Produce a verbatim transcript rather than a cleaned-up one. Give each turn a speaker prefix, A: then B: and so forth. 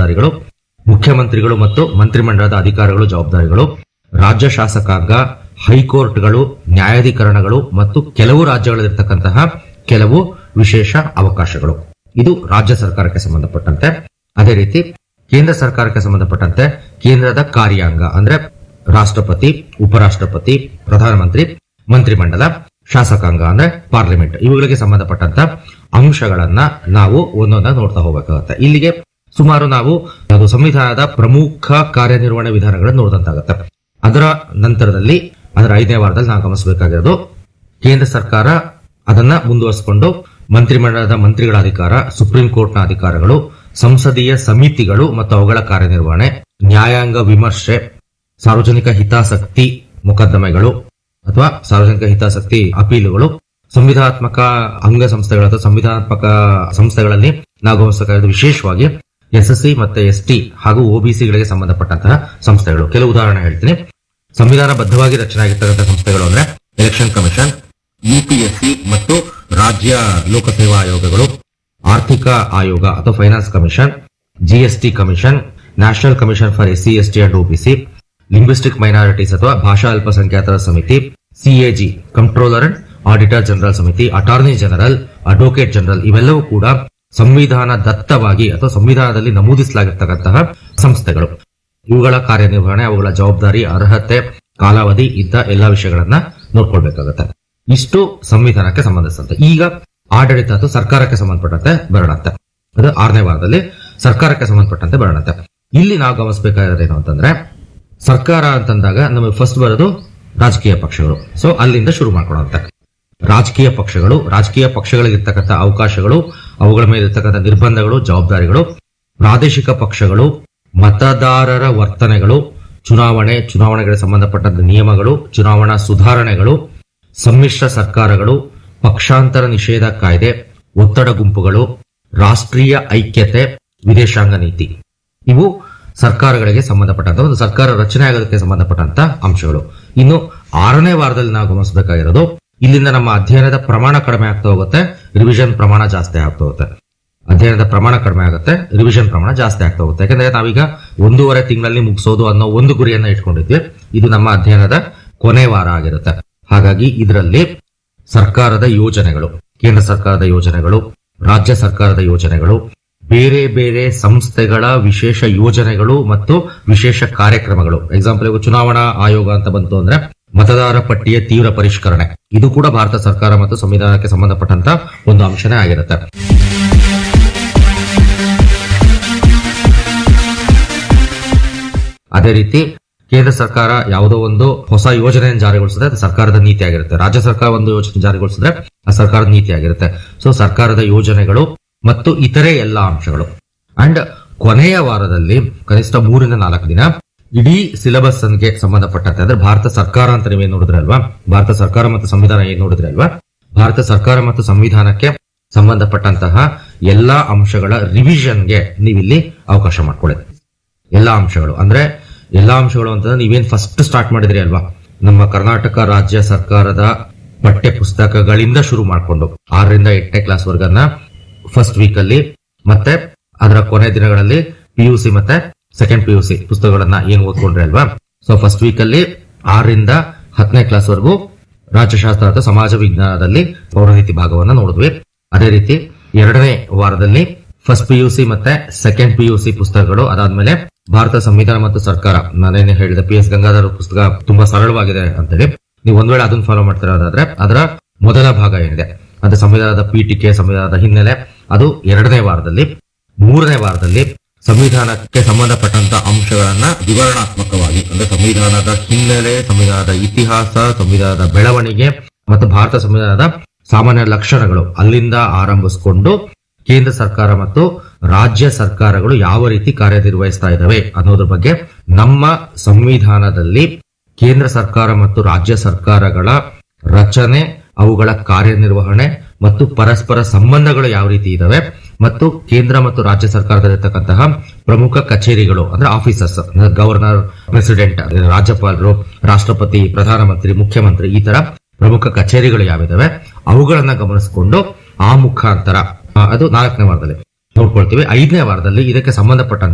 A: ಜವಾಬ್ದಾರಿಗಳು, ಮುಖ್ಯಮಂತ್ರಿಗಳು ಮತ್ತು ಮಂತ್ರಿಮಂಡಲದ ಅಧಿಕಾರಿಗಳು ಜವಾಬ್ದಾರಿಗಳು, ರಾಜ್ಯ ಶಾಸಕಾಂಗ, ಹೈಕೋರ್ಟ್ಗಳು, ನ್ಯಾಯಾಧೀಕರಣಗಳು ಮತ್ತು ಕೆಲವು ರಾಜ್ಯಗಳಲ್ಲಿರ್ತಕ್ಕಂತಹ ಕೆಲವು ವಿಶೇಷ ಅವಕಾಶಗಳು. ಇದು ರಾಜ್ಯ ಸರ್ಕಾರಕ್ಕೆ ಸಂಬಂಧಪಟ್ಟಂತೆ. ಅದೇ ರೀತಿ ಕೇಂದ್ರ ಸರ್ಕಾರಕ್ಕೆ ಸಂಬಂಧಪಟ್ಟಂತೆ ಕೇಂದ್ರದ ಕಾರ್ಯಾಂಗ ಅಂದ್ರೆ ರಾಷ್ಟ್ರಪತಿ, ಉಪರಾಷ್ಟ್ರಪತಿ, ಪ್ರಧಾನಮಂತ್ರಿ, ಮಂತ್ರಿಮಂಡಲ, ಶಾಸಕಾಂಗ ಅಂದ್ರೆ ಪಾರ್ಲಿಮೆಂಟ್, ಇವುಗಳಿಗೆ ಸಂಬಂಧಪಟ್ಟಂತ ಅಂಶಗಳನ್ನ ನಾವು ಒಂದೊಂದಾಗಿ ನೋಡ್ತಾ ಹೋಗಬೇಕಾಗುತ್ತೆ. ಇಲ್ಲಿಗೆ ಸುಮಾರು ನಾವು ಅದು ಸಂವಿಧಾನದ ಪ್ರಮುಖ ಕಾರ್ಯನಿರ್ವಹಣೆ ವಿಧಾನಗಳನ್ನು ನೋಡಿದಂತಾಗುತ್ತೆ. ಅದರ ನಂತರದಲ್ಲಿ ಅದರ ಐದನೇ ವಾರದಲ್ಲಿ ನಾವು ಗಮನಿಸಬೇಕಾಗಿರೋದು ಕೇಂದ್ರ ಸರ್ಕಾರ ಅದನ್ನ ಮುಂದುವರಿಸಿಕೊಂಡು ಮಂತ್ರಿಮಂಡಲದ ಮಂತ್ರಿಗಳ ಅಧಿಕಾರ, ಸುಪ್ರೀಂ ಕೋರ್ಟ್ನ ಅಧಿಕಾರಗಳು, ಸಂಸದೀಯ ಸಮಿತಿಗಳು ಮತ್ತು ಅವುಗಳ ಕಾರ್ಯನಿರ್ವಹಣೆ, ನ್ಯಾಯಾಂಗ ವಿಮರ್ಶೆ, ಸಾರ್ವಜನಿಕ ಹಿತಾಸಕ್ತಿ ಮೊಕದ್ದಮೆಗಳು ಅಥವಾ ಸಾರ್ವಜನಿಕ ಹಿತಾಸಕ್ತಿ ಅಪೀಲುಗಳು, ಸಂವಿಧಾನಾತ್ಮಕ ಅಂಗಸಂಸ್ಥೆಗಳು ಅಥವಾ ಸಂವಿಧಾನಾತ್ಮಕ ಸಂಸ್ಥೆಗಳಲ್ಲಿ ನಾವು ಗಮನಿಸಬೇಕಾದ ವಿಶೇಷವಾಗಿ ಎಸ್ಎಸ್ಸಿ ಮತ್ತೆ ಎಸ್ಟಿ ಹಾಗೂ ಒಬಿಸಿಗಳಿಗೆ ಸಂಬಂಧಪಟ್ಟಂತಹ ಸಂಸ್ಥೆಗಳು. ಕೆಲವು ಉದಾಹರಣೆ ಹೇಳ್ತೀನಿ. ಸಂವಿಧಾನಬದ್ಧವಾಗಿ ರಚನೆ ಆಗಿರ್ತಕ್ಕಂಥ ಸಂಸ್ಥೆಗಳು ಅಂದ್ರೆ ಎಲೆಕ್ಷನ್ ಕಮಿಷನ್, ಯುಪಿಎಸ್ಸಿ ಮತ್ತು ರಾಜ್ಯ ಲೋಕಸೇವಾ ಆಯೋಗಗಳು, ಆರ್ಥಿಕ ಆಯೋಗ ಅಥವಾ finance commission, GST commission, national commission for SC ST and OBC, linguistic minorities ಅಥವಾ ಭಾಷಾ ಅಲ್ಪಸಂಖ್ಯಾತರ ಸಮಿತಿ, CAG controller and auditor general ಸಮಿತಿ, ಅಟಾರ್ನಿ ಜನರಲ್, ಅಡ್ವೊಕೇಟ್ ಜನರಲ್, ಇವೆಲ್ಲವೂ ಕೂಡ ಸಂವಿಧಾನ ದತ್ತವಾಗಿ ಅಥವಾ ಸಂವಿಧಾನದಲ್ಲಿ ನಮೂದಿಸಲಾಗಿರ್ತಕ್ಕಂತಹ ಸಂಸ್ಥೆಗಳು. ಇವುಗಳ ಕಾರ್ಯನಿರ್ವಹಣೆ, ಅವುಗಳ ಜವಾಬ್ದಾರಿ, ಅರ್ಹತೆ, ಕಾಲಾವಧಿ ಇದ್ದ ಎಲ್ಲಾ ವಿಷಯಗಳನ್ನ ನೋಡ್ಕೊಳ್ಬೇಕಾಗುತ್ತೆ. ಇಷ್ಟು ಸಂವಿಧಾನಕ್ಕೆ ಸಂಬಂಧಿಸಿದಂತೆ. ಈಗ ಆಡಳಿತ ಅಥವಾ ಸರ್ಕಾರಕ್ಕೆ ಸಂಬಂಧಪಟ್ಟಂತೆ ಬರೋಣಂತೆ. ಅದು ಆರನೇ ವಾರದಲ್ಲಿ ಸರ್ಕಾರಕ್ಕೆ ಸಂಬಂಧಪಟ್ಟಂತೆ ಬರೋಣಂತೆ. ಇಲ್ಲಿ ನಾವು ಗಮನಿಸಬೇಕಾದ್ರೆ ಅಂತಂದ್ರೆ ಸರ್ಕಾರ ಅಂತಂದಾಗ ನಮಗೆ ಫಸ್ಟ್ ಬರೋದು ರಾಜಕೀಯ ಪಕ್ಷಗಳು. ಸೊ ಅಲ್ಲಿಂದ ಶುರು ಮಾಡ್ಕೊಳ್ಳುವಂತೆ. ರಾಜಕೀಯ ಪಕ್ಷಗಳು, ರಾಜಕೀಯ ಪಕ್ಷಗಳಿಗಿರ್ತಕ್ಕಂಥ ಅವಕಾಶಗಳು, ಅವುಗಳ ಮೇಲೆ ಇರ್ತಕ್ಕಂಥ ನಿರ್ಬಂಧಗಳು, ಜವಾಬ್ದಾರಿಗಳು, ಪ್ರಾದೇಶಿಕ ಪಕ್ಷಗಳು, ಮತದಾರರ ವರ್ತನೆಗಳು, ಚುನಾವಣೆ, ಚುನಾವಣೆಗಳಿಗೆ ಸಂಬಂಧಪಟ್ಟಂತ ನಿಯಮಗಳು, ಚುನಾವಣಾ ಸುಧಾರಣೆಗಳು, ಸಮ್ಮಿಶ್ರ ಸರ್ಕಾರಗಳು, ಪಕ್ಷಾಂತರ ನಿಷೇಧ ಕಾಯ್ದೆ, ಒತ್ತಡ ಗುಂಪುಗಳು, ರಾಷ್ಟ್ರೀಯ ಐಕ್ಯತೆ, ವಿದೇಶಾಂಗ ನೀತಿ. ಇವು ಸರ್ಕಾರಗಳಿಗೆ ಸಂಬಂಧಪಟ್ಟಂತ ಒಂದು ಸರ್ಕಾರ ರಚನೆ ಆಗೋದಕ್ಕೆ ಸಂಬಂಧಪಟ್ಟಂತ ಅಂಶಗಳು. ಇನ್ನು ಆರನೇ ವಾರದಲ್ಲಿ ನಾವು ಗಮನಿಸಬೇಕಾಗಿರೋದು ಇಲ್ಲಿಂದ ನಮ್ಮ ಅಧ್ಯಯನದ ಪ್ರಮಾಣ ಕಡಿಮೆ ಆಗ್ತಾ ಹೋಗುತ್ತೆ, ರಿವಿಷನ್ ಪ್ರಮಾಣ ಜಾಸ್ತಿ ಆಗ್ತಾ ಹೋಗುತ್ತೆ. ಅಧ್ಯಯನದ ಪ್ರಮಾಣ ಕಡಿಮೆ ಆಗುತ್ತೆ, ರಿವಿಷನ್ ಪ್ರಮಾಣ ಜಾಸ್ತಿ ಆಗ್ತಾ ಹೋಗುತ್ತೆ. ಯಾಕಂದ್ರೆ ನಾವೀಗ ಒಂದೂವರೆ ತಿಂಗಳಲ್ಲಿ ಮುಗಿಸೋದು ಅನ್ನೋ ಒಂದು ಗುರಿಯನ್ನ ಇಟ್ಕೊಂಡಿದ್ವಿ. ಇದು ನಮ್ಮ ಅಧ್ಯಯನದ ಕೊನೆ ವಾರ ಆಗಿರುತ್ತೆ. ಹಾಗಾಗಿ ಇದರಲ್ಲಿ ಸರ್ಕಾರದ ಯೋಜನೆಗಳು, ಕೇಂದ್ರ ಸರ್ಕಾರದ ಯೋಜನೆಗಳು, ರಾಜ್ಯ ಸರ್ಕಾರದ ಯೋಜನೆಗಳು, ಬೇರೆ ಬೇರೆ ಸಂಸ್ಥೆಗಳ ವಿಶೇಷ ಯೋಜನೆಗಳು ಮತ್ತು ವಿಶೇಷ ಕಾರ್ಯಕ್ರಮಗಳು. ಎಕ್ಸಾಂಪಲ್ ಈಗ ಚುನಾವಣಾ ಆಯೋಗ ಅಂತ ಬಂತು ಅಂದ್ರೆ ಮತದಾರ ಪಟ್ಟಿಯ ತೀವ್ರ ಪರಿಷ್ಕರಣೆ, ಇದು ಕೂಡ ಭಾರತ ಸರ್ಕಾರ ಮತ್ತು ಸಂವಿಧಾನಕ್ಕೆ ಸಂಬಂಧಪಟ್ಟಂತ ಒಂದು ಅಂಶನೇ ಆಗಿರುತ್ತೆ. ಅದೇ ರೀತಿ ಕೇಂದ್ರ ಸರ್ಕಾರ ಯಾವುದೋ ಒಂದು ಹೊಸ ಯೋಜನೆಯನ್ನು ಜಾರಿಗೊಳಿಸಿದ್ರೆ ಅದು ಸರ್ಕಾರದ ನೀತಿ ಆಗಿರುತ್ತೆ. ರಾಜ್ಯ ಸರ್ಕಾರ ಒಂದು ಯೋಜನೆ ಜಾರಿಗೊಳಿಸಿದ್ರೆ ಆ ಸರ್ಕಾರದ ನೀತಿ ಆಗಿರುತ್ತೆ. ಸೊ ಸರ್ಕಾರದ ಯೋಜನೆಗಳು ಮತ್ತು ಇತರೆ ಎಲ್ಲಾ ಅಂಶಗಳು. ಅಂಡ್ ಕೊನೆಯ ವಾರದಲ್ಲಿ ಕನಿಷ್ಠ ಮೂರಿಂದ ನಾಲ್ಕು ದಿನ ಇಡೀ ಸಿಲೆಬಸ್ ಗೆ ಸಂಬಂಧಪಟ್ಟಂತೆ ಅಂದ್ರೆ ಭಾರತ ಸರ್ಕಾರ ಅಂತ ನೀವೇನ್ ನೋಡಿದ್ರೆ ಅಲ್ವಾ, ಭಾರತ ಸರ್ಕಾರ ಮತ್ತು ಸಂವಿಧಾನ ಏನ್ ನೋಡಿದ್ರೆ ಅಲ್ವಾ, ಭಾರತ ಸರ್ಕಾರ ಮತ್ತು ಸಂವಿಧಾನಕ್ಕೆ ಸಂಬಂಧಪಟ್ಟಂತಹ ಎಲ್ಲಾ ಅಂಶಗಳ ರಿವಿಷನ್ಗೆ ನೀವಿಲ್ಲಿ ಅವಕಾಶ ಮಾಡ್ಕೊಳ್ಳಿ. ಎಲ್ಲಾ ಅಂಶಗಳು ಅಂದ್ರೆ ಎಲ್ಲಾ ಅಂಶಗಳು ಅಂತಂದ್ರೆ ನೀವೇನ್ ಫಸ್ಟ್ ಸ್ಟಾರ್ಟ್ ಮಾಡಿದ್ರಿ ಅಲ್ವಾ, ನಮ್ಮ ಕರ್ನಾಟಕ ರಾಜ್ಯ ಸರ್ಕಾರದ ಪಠ್ಯ ಪುಸ್ತಕಗಳಿಂದ ಶುರು ಮಾಡಿಕೊಂಡು ಆರರಿಂದ ಎಂಟನೇ ಕ್ಲಾಸ್ ವರ್ಗನ್ನ ಫಸ್ಟ್ ವೀಕ್ ಅಲ್ಲಿ ಮತ್ತೆ ಅದರ ಕೊನೆ ದಿನಗಳಲ್ಲಿ ಪಿಯುಸಿ ಮತ್ತೆ ಸೆಕೆಂಡ್ ಪಿಯುಸಿ ಪುಸ್ತಕಗಳನ್ನ ಏನ್ ಓದ್ಕೊಂಡ್ರಿ ಅಲ್ವಾ. ಸೊ ಫಸ್ಟ್ ವೀಕ್ ಅಲ್ಲಿ ಆರರಿಂದ ಹತ್ತನೇ ಕ್ಲಾಸ್ ವರೆಗೂ ರಾಜ್ಯಶಾಸ್ತ್ರ ಅಥವಾ ಸಮಾಜ ವಿಜ್ಞಾನದಲ್ಲಿ ಪೌರನೀತಿ ಭಾಗವನ್ನ ನೋಡಿದ್ವಿ. ಅದೇ ರೀತಿ ಎರಡನೇ ವಾರದಲ್ಲಿ ಫಸ್ಟ್ ಪಿಯುಸಿ ಮತ್ತೆ ಸೆಕೆಂಡ್ ಪಿಯುಸಿ ಪುಸ್ತಕಗಳು, ಅದಾದ್ಮೇಲೆ ಭಾರತ ಸಂವಿಧಾನ ಮತ್ತು ಸರ್ಕಾರ, ನಾನೇನು ಹೇಳಿದೆ ಪಿ ಎಸ್ ಗಂಗಾಧರ್ ಪುಸ್ತಕ ತುಂಬಾ ಸರಳವಾಗಿದೆ ಅಂತೇಳಿ, ನೀವು ಒಂದ್ ವೇಳೆ ಅದನ್ನ ಫಾಲೋ ಮಾಡ್ತಿರೋದಾದ್ರೆ ಅದರ ಮೊದಲ ಭಾಗ ಏನಿದೆ ಅಂದ್ರೆ ಸಂವಿಧಾನದ ಪೀಠಿಕೆ, ಸಂವಿಧಾನದ ಹಿನ್ನೆಲೆ, ಅದು ಎರಡನೇ ವಾರದಲ್ಲಿ. ಮೂರನೇ ವಾರದಲ್ಲಿ ಸಂವಿಧಾನಕ್ಕೆ ಸಂಬಂಧಪಟ್ಟಂತ ಅಂಶಗಳನ್ನ ವಿವರಣಾತ್ಮಕವಾಗಿ ಅಂದ್ರೆ ಸಂವಿಧಾನದ ಹಿನ್ನೆಲೆ, ಸಂವಿಧಾನದ ಇತಿಹಾಸ, ಸಂವಿಧಾನದ ಬೆಳವಣಿಗೆ ಮತ್ತು ಭಾರತ ಸಂವಿಧಾನದ ಸಾಮಾನ್ಯ ಲಕ್ಷಣಗಳು ಅಲ್ಲಿಂದ ಆರಂಭಿಸಿಕೊಂಡು ಕೇಂದ್ರ ಸರ್ಕಾರ ಮತ್ತು ರಾಜ್ಯ ಸರ್ಕಾರಗಳು ಯಾವ ರೀತಿ ಕಾರ್ಯನಿರ್ವಹಿಸ್ತಾ ಇದ್ದಾವೆ ಅನ್ನೋದ್ರ ಬಗ್ಗೆ, ನಮ್ಮ ಸಂವಿಧಾನದಲ್ಲಿ ಕೇಂದ್ರ ಸರ್ಕಾರ ಮತ್ತು ರಾಜ್ಯ ಸರ್ಕಾರಗಳ ರಚನೆ, ಅವುಗಳ ಕಾರ್ಯನಿರ್ವಹಣೆ ಮತ್ತು ಪರಸ್ಪರ ಸಂಬಂಧಗಳು ಯಾವ ರೀತಿ ಇದಾವೆ ಮತ್ತು ಕೇಂದ್ರ ಮತ್ತು ರಾಜ್ಯ ಸರ್ಕಾರದಲ್ಲಿರ್ತಕ್ಕಂತಹ ಪ್ರಮುಖ ಕಚೇರಿಗಳು ಅಂದ್ರೆ ಆಫೀಸರ್ಸ್, ಗವರ್ನರ್, ಪ್ರೆಸಿಡೆಂಟ್, ರಾಜ್ಯಪಾಲರು, ರಾಷ್ಟ್ರಪತಿ, ಪ್ರಧಾನಮಂತ್ರಿ, ಮುಖ್ಯಮಂತ್ರಿ, ಈ ತರ ಪ್ರಮುಖ ಕಚೇರಿಗಳು ಯಾವಿದಾವೆ ಅವುಗಳನ್ನ ಗಮನಿಸಿಕೊಂಡು ಆ ಮುಖಾಂತರ ಅದು ನಾಲ್ಕನೇ ವಾರದಲ್ಲಿ ನೋಡ್ಕೊಳ್ತೀವಿ. ಐದನೇ ವಾರದಲ್ಲಿ ಇದಕ್ಕೆ ಸಂಬಂಧಪಟ್ಟ